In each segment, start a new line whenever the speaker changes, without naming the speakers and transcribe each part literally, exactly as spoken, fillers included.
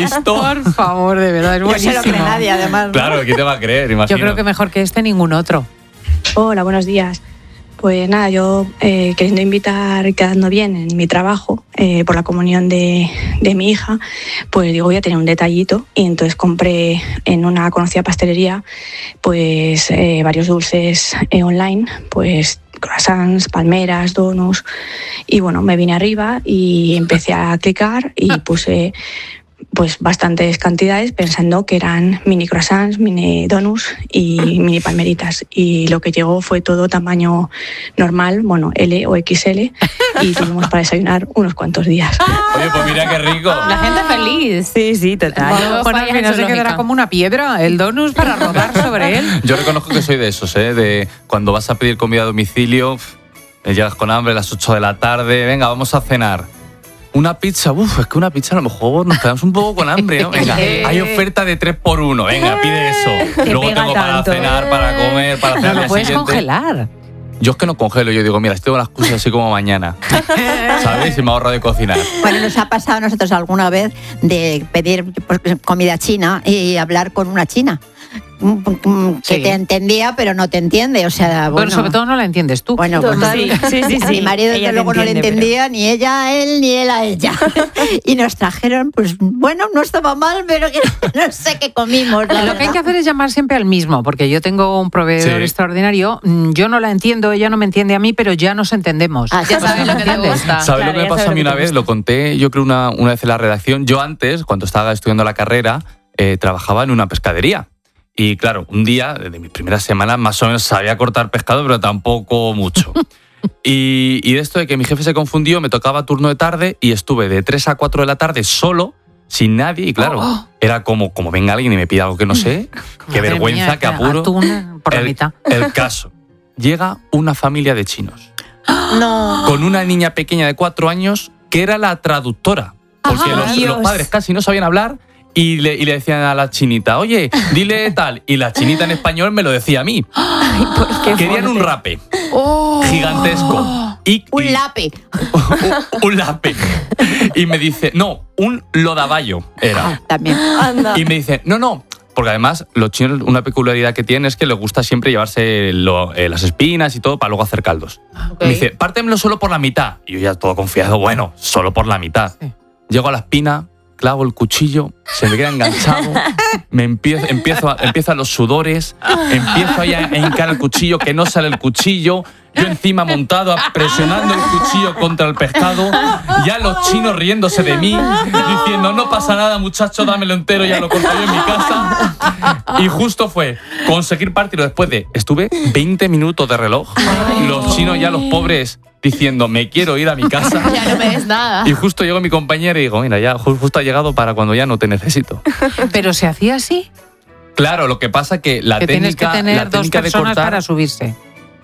visto.
Por favor, de verdad, es buenísimo.
No se lo cree nadie, además, ¿no?
Claro, ¿quién te va a creer? Imagino.
Yo creo que mejor que este ningún otro.
Hola, buenos días. Pues nada, yo eh, queriendo invitar, quedando bien en mi trabajo, eh, por la comunión de, de mi hija, pues digo, voy a tener un detallito, y entonces compré en una conocida pastelería pues eh, varios dulces eh, online, pues croissants, palmeras, donuts, y bueno, me vine arriba y empecé a clicar y puse pues bastantes cantidades pensando que eran mini croissants, mini donuts y mini palmeritas, y lo que llegó fue todo tamaño normal, bueno, L o X L, y tuvimos para desayunar unos cuantos días.
Oye, pues mira qué rico.
La gente feliz.
Sí, sí, total.
Bueno, bueno, al final se quedará como una piedra el donut para rodar sobre él.
Yo reconozco que soy de esos, ¿eh? De cuando vas a pedir comida a domicilio, llegas con hambre a las ocho de la tarde, venga, vamos a cenar. Una pizza, uff, es que una pizza a lo mejor nos quedamos un poco con hambre, ¿no? Venga, hay oferta de tres por uno, venga, pide eso.
Te
Luego
pega
tengo para
tanto.
cenar, para comer, para cenar.
No
al
lo
día
puedes
siguiente.
congelar.
Yo es que no congelo, yo digo, mira, tengo las cosas así como mañana, ¿sabes? Y me ahorro de cocinar.
Bueno, nos ha pasado a nosotros alguna vez de pedir pues, comida china y hablar con una china que
Sí.
te entendía pero no te entiende, o sea, bueno,
Bueno, sobre todo no la entiendes tú.
bueno, pues,
Total.
sí,
Sí, sí,
A
sí.
mi marido
Ella
desde
te
luego no le
entiende,
entendía ni ella a él ni él a ella. Y nos trajeron, pues bueno, no estaba mal, pero que no sé qué comimos. la
Lo que hay
verdad.
que hacer es llamar siempre al mismo, porque yo tengo un proveedor
Sí.
extraordinario, mm, yo no la entiendo, ella no me entiende a mí, pero ya nos entendemos.
Ah,
Ya sabes lo que te
¿Entiendes?
gusta.
¿Sabes
Claro,
lo que me
ya
pasó
sabes
a mí
lo que
una
te
vez?
gusta.
Lo conté, yo creo, una, una vez en la redacción. Yo antes, cuando estaba estudiando la carrera, eh, trabajaba en una pescadería. Y claro, un día, de mis primeras semanas, más o menos sabía cortar pescado, pero tampoco mucho. Y, y de esto de que mi jefe se confundió, me tocaba turno de tarde y estuve de tres a cuatro de la tarde solo, sin nadie. Y claro,
Oh.
era como, como venga alguien y me pida algo que no sé, qué
Madre
vergüenza,
mía,
qué apuro.
atún por la
el,
mitad.
el caso. Llega una familia de chinos
No.
con una niña pequeña de cuatro años que era la traductora. Porque
¡Ah,
los,
Dios!
los padres casi no sabían hablar y le, y le decían a la chinita, oye, dile tal. Y la chinita en español me lo decía a mí. Querían un rape
Oh.
gigantesco. Y,
Un
y-
lape.
un, un lape. Y me dice, no, un lodaballo era.
También.
Anda.
Y me dice, no, no. Porque además, los chinos, una peculiaridad que tienen es que les gusta siempre llevarse lo- eh, las espinas y todo para luego hacer caldos.
Ok.
Me dice, pártemelo solo por la mitad. Y yo ya todo confiado, bueno, solo por la mitad.
Sí.
Llego a la espina, clavo el cuchillo, se me queda enganchado, me empiezo, empiezo a, empiezan los sudores, empiezo ahí a, a hincar el cuchillo, que no sale el cuchillo, yo encima montado, presionando el cuchillo contra el pescado, ya los chinos riéndose de mí, diciendo, no pasa nada muchacho, dámelo entero, ya lo corto yo en mi casa. Y justo fue conseguir partirlo después de, estuve veinte minutos de reloj, los chinos ya los pobres diciendo, me quiero ir a mi casa.
Ya no me des nada.
Y justo llegó mi compañera y digo, mira, ya ju- justo ha llegado para cuando ya no te necesito.
Pero se hacía así,
Claro, lo que pasa que la
que tienes que
técnica,
tener
la
dos
técnica de
personas
cortar,
para subirse.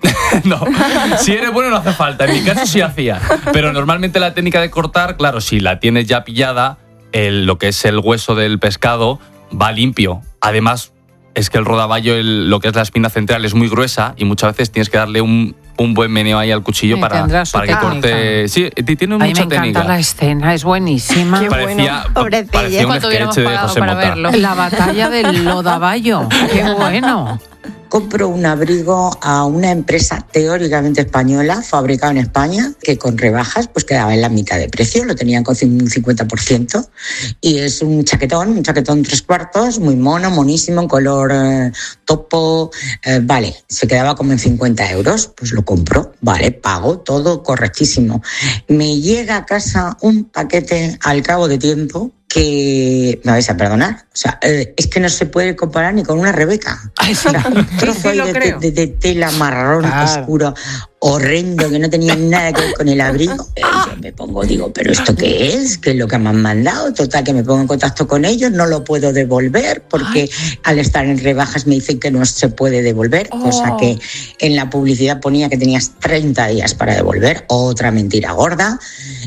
no, si eres bueno no hace falta. En mi caso sí hacía, pero normalmente la técnica de cortar, claro, si la tienes ya pillada, el, lo que es el hueso del pescado va limpio. Además, es que el rodaballo, el- lo que es la espina central, es muy gruesa y muchas veces tienes que darle un, un buen meneo ahí al cuchillo
Sí,
para,
tendrá su
para que
técnica.
corte. Sí, t- tiene
A mí me
mucha
encanta
técnica.
la escena, es buenísima.
Qué
Parecía,
Pobrecilla.
parecía un
¿Cuánto hubiéramos
sketch de
pagado
José
para
Mota.
verlo?
La batalla del Lodaballo, qué bueno.
Compro un abrigo a una empresa teóricamente española, fabricado en España, que con rebajas pues quedaba en la mitad de precio, lo tenían con un cincuenta por ciento. Y es un chaquetón, un chaquetón tres cuartos, muy mono, monísimo, en color eh, topo. Eh, vale, se quedaba como en cincuenta euros, pues lo compro, vale, pago, todo correctísimo. Me llega a casa un paquete al cabo de tiempo que me vais a perdonar. O sea, eh, es que no se puede comparar ni con una Rebeca.
Ay, sí,
Un trozo
sí,
ahí
lo
de,
creo.
de- de tela marrón
Claro.
oscuro, horrendo, que no tenía nada que ver con el abrigo. Eh, yo me pongo, digo, ¿pero esto qué es? ¿Qué es lo que me han mandado? Total, que me pongo en contacto con ellos, no lo puedo devolver porque al estar en rebajas me dicen que no se puede devolver,
Oh.
cosa que en la publicidad ponía que tenías treinta días para devolver, otra mentira gorda.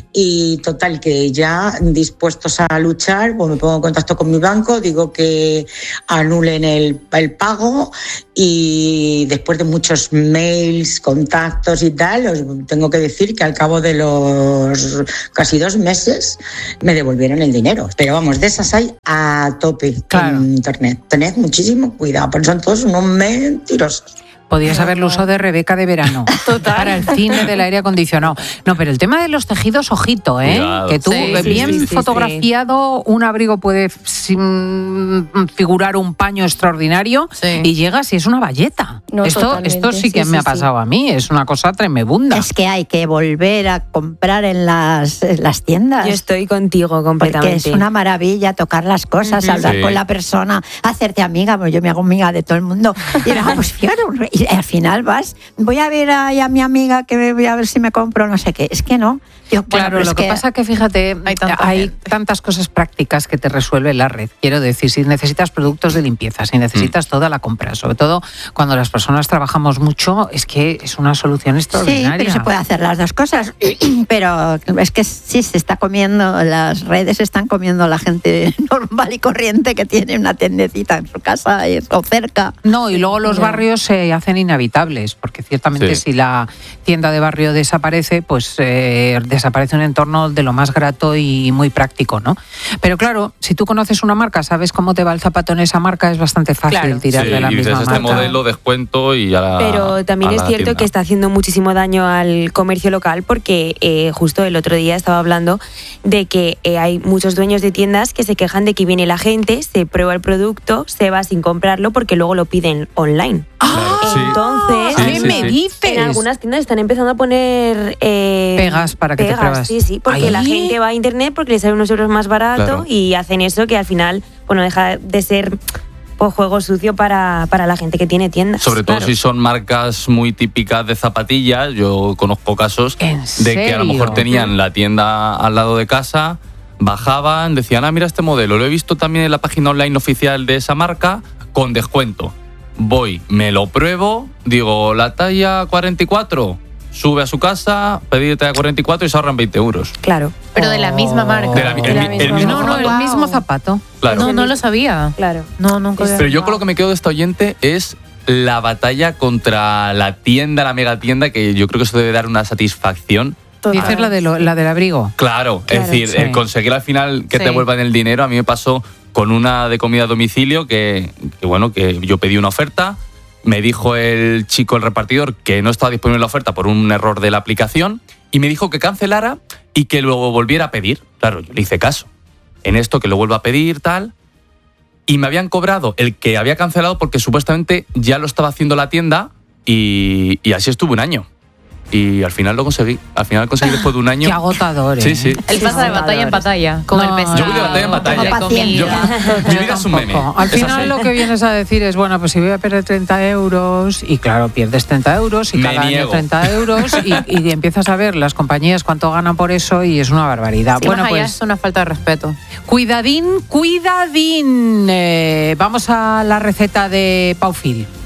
Y total, que ya dispuestos a luchar, pues me pongo en contacto con mi banco, digo que anulen el, el pago y después de muchos mails, contactos y tal, os tengo que decir que al cabo de los casi dos meses me devolvieron el dinero. Pero vamos, de esas hay a tope claro. en internet. Tened muchísimo cuidado, porque son todos unos mentirosos.
Podías haberlo usado de Rebeca de verano. Total. Para el cine del aire acondicionado. No, pero el tema de los tejidos, ojito, ¿eh? Cuidado. Que tú, sí, bien sí, sí, fotografiado, sí, sí. un abrigo puede figurar un paño extraordinario sí. y llegas y es una bayeta. No, esto, esto sí que sí, me sí, ha pasado sí. a mí, es una cosa tremebunda.
Es que hay que volver a comprar en las, en las tiendas.
Yo estoy contigo completamente.
Porque es una maravilla tocar las cosas, uh-huh. hablar sí. con la persona, hacerte amiga, pues yo me hago amiga de todo el mundo. Y vamos, fíjate, un rey. Y al final vas, voy a ver a, a mi amiga que voy a ver si me compro no sé qué. Es que no. Yo,
claro, bueno, lo que, que pasa es que, fíjate, hay, hay tantas cosas prácticas que te resuelve la red. Quiero decir, si necesitas productos de limpieza, si necesitas mm. toda la compra, sobre todo cuando las personas trabajamos mucho, es que es una solución extraordinaria.
Sí, pero se puede hacer las dos cosas. Pero es que sí, se está comiendo, las redes están comiendo a la gente normal y corriente que tiene una tiendecita en su casa o cerca.
No, y luego los barrios se hacen inhabitables, porque ciertamente sí. si la tienda de barrio desaparece, pues eh, desaparece un entorno de lo más grato y muy práctico, ¿no? Pero claro, si tú conoces una marca, sabes cómo te va el zapato en esa marca, es bastante fácil claro. tirar
sí,
de la
y
misma
marca.
Este
modelo, descuento y a la
Pero también es cierto
tienda.
que está haciendo muchísimo daño al comercio local, porque eh, justo el otro día estaba hablando de que eh, hay muchos dueños de tiendas que se quejan de que viene la gente, se prueba el producto, se va sin comprarlo porque luego lo piden online.
¡Ah!
Entonces,
¿qué sí, me sí. dices?
En algunas tiendas están empezando a poner eh,
pegas para que
pegas,
te pruebas.
Sí, sí, porque ¿Ay? La gente va a internet porque les sale unos euros más barato claro. y hacen eso que al final, bueno, deja de ser pues, juego sucio para, para la gente que tiene tiendas.
Sobre todo
claro.
si son marcas muy típicas de zapatillas. Yo conozco casos de que a lo mejor tenían la tienda al lado de casa, bajaban, decían, ah, mira este modelo, lo he visto también en la página online oficial de esa marca con descuento. Voy, me lo pruebo, digo, la talla cuarenta y cuatro, sube a su casa, pedir talla cuarenta y cuatro y se ahorran veinte euros.
Claro.
Pero de la misma marca.
De la,
de
el,
la
el,
misma
el mismo
no, no,
zapato.
el mismo zapato.
Claro.
No, no lo sabía.
Claro.
No, nunca había.
Pero yo con lo que me quedo de esta oyente es la batalla contra la tienda, la mega tienda, que yo creo que eso debe dar una satisfacción.
Dices la, de lo, la del abrigo.
Claro, claro, es decir, sí. el conseguir al final que sí. te vuelvan el dinero, a mí me pasó con una de comida a domicilio que, que, bueno, que yo pedí una oferta, me dijo el chico, el repartidor, que no estaba disponible la oferta por un error de la aplicación y me dijo que cancelara y que luego volviera a pedir. Claro, yo le hice caso. En esto, que lo vuelva a pedir, tal. Y me habían cobrado el que había cancelado porque supuestamente ya lo estaba haciendo la tienda y, y así estuve un año. Y al final lo conseguí. Al final conseguí después de un año.
Qué agotador, ¿eh?
Sí, sí.
Él pasa de batalla en batalla, como
no,
el pescado.
Yo voy de batalla en batalla.
Yo,
mi vida es un meme.
Al
es
final
así.
lo que vienes a decir es, bueno, pues si voy a perder treinta euros, y claro, pierdes treinta euros, y
Me
cada
niego.
año treinta euros, y, y empiezas a ver las compañías cuánto ganan por eso, y es una barbaridad.
Sí,
bueno,
pues
pues
es una falta de respeto.
Cuidadín, cuidadín. Eh, vamos a la receta de Paufil.